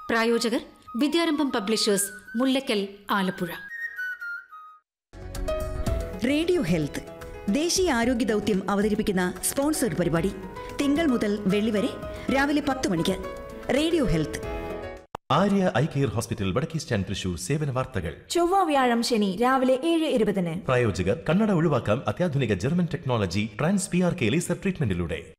പ്രായോജകർ വിദ്യാരംഭം publishers, Mullakkal, Alappuzha. Radio health ദേശീയ ആരോഗ്യ ദൗത്യം അവതരിപ്പിക്കുന്ന സ്പോൺസർഡ് പരിപാടി തിങ്കൾ മുതൽ വെള്ളി വരെ രാവിലെ 10 മണിക്ക്. Radio health. Arya eye care hospital, വടക്കേ സ്റ്റാൻഡ്, തൃശൂർ. സേവന വാർത്തകൾ ചൊവ്വ, വ്യാഴം, ശനി രാവിലെ 7:20. പ്രായോജകർ കണ്ണട ഒഴിവാക്കാം അത്യാധുനിക German technology trans PRK laser ട്രീറ്റ്മെന്റിലൂടെ.